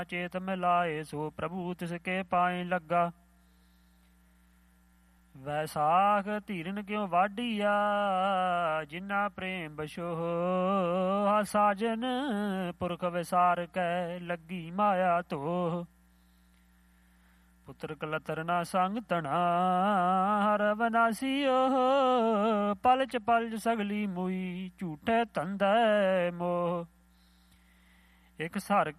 ਚੇਤ ਮਿਲਾਏ ਸੋ ਪ੍ਰਭੂ ਤਿਸ ਕੇ ਪਾਏ ਲੱਗਾ। ਵੈਸਾਖ ਧੀਰਨ ਕਿਉ ਵਾਢੀਆ ਜਿਨਾ ਪ੍ਰੇਮ ਬਸ਼ੋਹ। ਸਾਜਨ ਪੁਰਖ ਵਿਸਾਰ ਕੈ ਲੱਗੀ ਮਾਇਆ ਧੋਹ। ਪੁੱਤਰ ਕਲਤਰ ਨਾ ਸੰਗ ਤਣਾ ਹਰ ਬਨਾਸੀਓ। ਪਲਚ ਪਲਚ ਸਗਲੀ ਮੋਈ ਝੂਠੇ ਧੰਦੇ ਮੋਹ। ਇਕ ਸਰ